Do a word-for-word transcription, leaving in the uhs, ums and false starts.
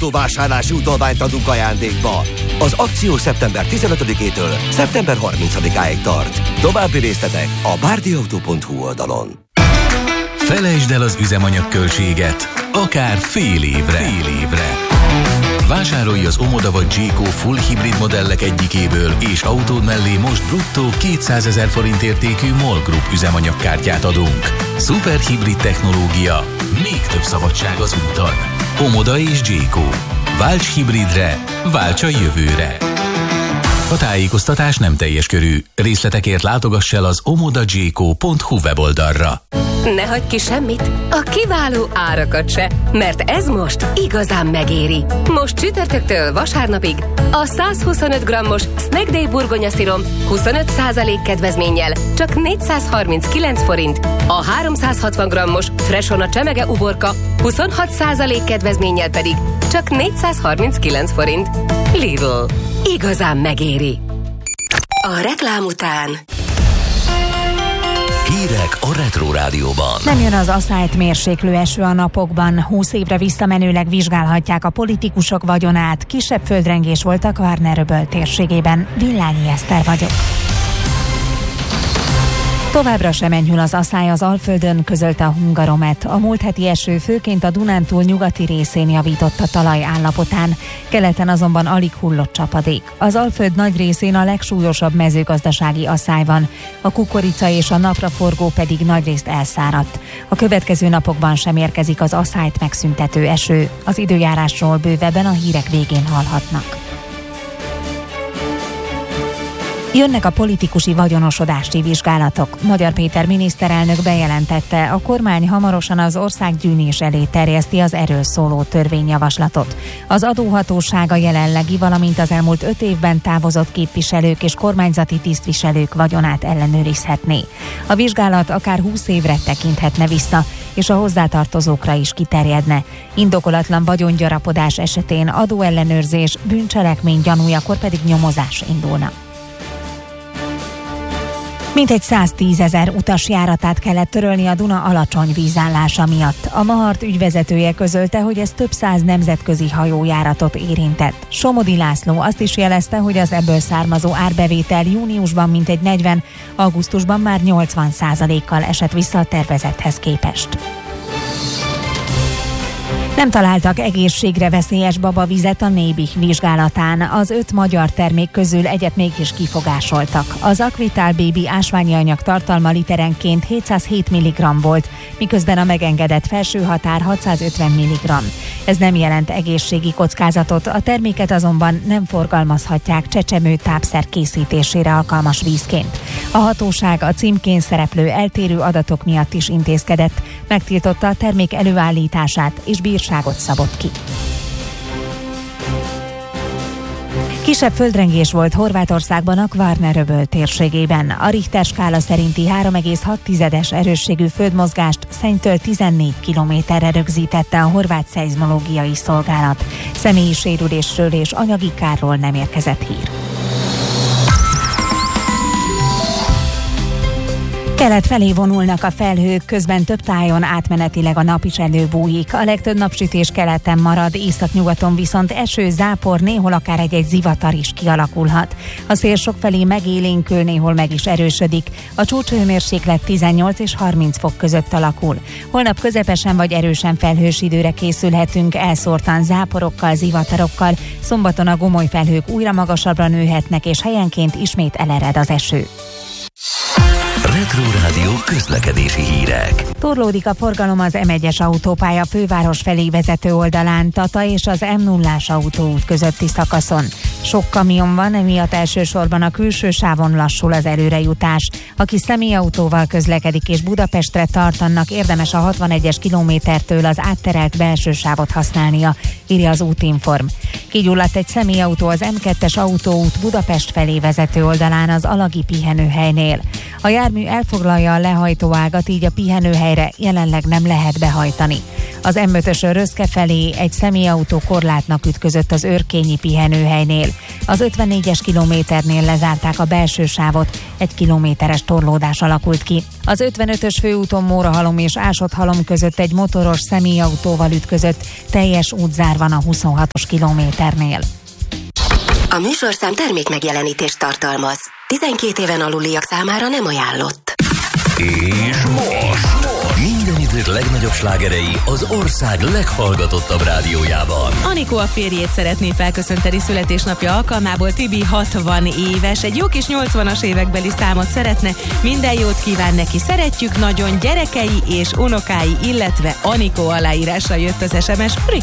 autóvásárlási utalványt adunk ajándékba. Az akció szeptember tizenötödikétől szeptember harmincadikáig tart. További részletek a bárdiautó pont hu oldalon. Felejtsd el az üzemanyagköltséget, akár fél évre. Fél évre. Vásárolj az Omoda vagy Jayco full hibrid modellek egyikéből, és autód mellé most bruttó kétszázezer forint értékű MOL Group üzemanyagkártyát adunk. Szuperhibrid technológia, még több szabadság az úton. Omoda és Jayco. Válts hibridre, válts a jövőre. A tájékoztatás nem teljes körű. Részletekért látogass el az omoda jayco pont hu weboldalra. Ne hagyd ki semmit, a kiváló árakat se, mert ez most igazán megéri. Most csütörtöktől vasárnapig a százhuszonöt grammos Snack Day burgonyaszírom huszonöt százalék kedvezménnyel csak négyszázharminckilenc forint, a háromszázhatvan grammos Freshona csemege uborka huszonhat százalék kedvezménnyel pedig csak négyszázharminckilenc forint. Lidl. Igazán megéri. A reklám után Hírek a Retro Rádióban. Nem jön az aszályt mérséklő eső a napokban. húsz évre visszamenőleg vizsgálhatják a politikusok vagyonát. Kisebb földrengés volt a Kvarner-öböl térségében. Villányi Eszter vagyok. Továbbra sem enyhül az aszály az Alföldön, közölte a Hungaromet. A múlt heti eső főként a Dunántúl nyugati részén javított a talaj állapotán. Keleten azonban alig hullott csapadék. Az Alföld nagy részén a legsúlyosabb mezőgazdasági aszály van. A kukorica és a napraforgó pedig nagyrészt elszáradt. A következő napokban sem érkezik az aszályt megszüntető eső. Az időjárásról bővebben a hírek végén hallhatnak. Jönnek a politikusi vagyonosodási vizsgálatok. Magyar Péter miniszterelnök bejelentette, a kormány hamarosan az országgyűlés elé terjeszti az erről szóló törvényjavaslatot. Az adóhatóság a jelenlegi, valamint az elmúlt öt évben távozott képviselők és kormányzati tisztviselők vagyonát ellenőrizhetné. A vizsgálat akár húsz évre tekinthetne vissza, és a hozzátartozókra is kiterjedne. Indokolatlan vagyongyarapodás esetén adóellenőrzés, bűncselekmény gyanújakor pedig nyomozás indulna. Mintegy száztízezer utas járatát kellett törölni a Duna alacsony vízállása miatt. A Mahart ügyvezetője közölte, hogy ez több száz nemzetközi hajójáratot érintett. Somodi László azt is jelezte, hogy az ebből származó árbevétel júniusban mintegy negyven, augusztusban már nyolcvan százalékkal esett vissza a tervezethez képest. Nem találtak egészségre veszélyes babavizet a Nébih vizsgálatán. Az öt magyar termék közül egyet mégis kifogásoltak. Az Aquital Baby ásványi anyag tartalma literenként hétszázhét milligramm volt, miközben a megengedett felső határ hatszázötven milligramm. Ez nem jelent egészségi kockázatot, a terméket azonban nem forgalmazhatják csecsemő tápszer készítésére alkalmas vízként. A hatóság a címkén szereplő eltérő adatok miatt is intézkedett, megtiltotta a termék előállítását és bírságot szabott ki. Kisebb földrengés volt Horvátországban a Kvarner-öböl térségében. A Richter skála szerinti három egész hat tizedes erősségű földmozgást Szennytől tizennégy kilométerre rögzítette a horvát szeizmológiai szolgálat. Személyi sérülésről és anyagi kárról nem érkezett hír. Kelet felé vonulnak a felhők, közben több tájon átmenetileg a nap is előbújik. A legtöbb napsütés keleten marad, északnyugaton viszont eső, zápor, néhol akár egy-egy zivatar is kialakulhat. A szél sokfelé megélénkül, néhol meg is erősödik. A csúcshőmérséklet tizennyolc és harminc fok között alakul. Holnap közepesen vagy erősen felhős időre készülhetünk, elszórtan záporokkal, zivatarokkal. Szombaton a gomoly felhők újra magasabbra nőhetnek, és helyenként ismét elered az eső. Retro Rádió közlekedési hírek. Torlódik a forgalom az em egyes autópálya főváros felé vezető oldalán, Tata és az em nullás autóút közötti szakaszon. Sok kamion van, emiatt elsősorban a külső sávon lassul az előrejutás. Aki személyautóval közlekedik és Budapestre tart, annak érdemes a hatvanegyes kilométertől az átterelt belső sávot használnia, írja az Útinform. Kigyulladt egy személyautó az em kettes autóút Budapest felé vezető oldalán az alagi pihenőhelynél. A jármű elfoglalja a lehajtóágat, így a pihenőhelyre jelenleg nem lehet behajtani. Az em ötösön Röszke felé egy személyautó korlátnak ütközött az Örkényi pihenőhelynél. Az ötvennégyes kilométernél lezárták a belső sávot, egy kilométeres torlódás alakult ki. Az ötvenötös főúton Mórahalom és Ásodhalom között egy motoros személyautóval ütközött, teljes útzár van a huszonhatos kilométernél. A műsorszám termék megjelenítést tartalmaz. tizenkét éven aluliak számára nem ajánlott. És most minden idők legnagyobb slágerei az ország leghallgatottabb rádiójában. Anikó a férjét szeretné felköszönteni születésnapja alkalmából. Tibi hatvan éves, egy jó kis nyolcvanas évekbeli számot szeretne. Minden jót kíván neki, szeretjük nagyon, gyerekei és unokái, illetve Anikó aláírással jött az es em es.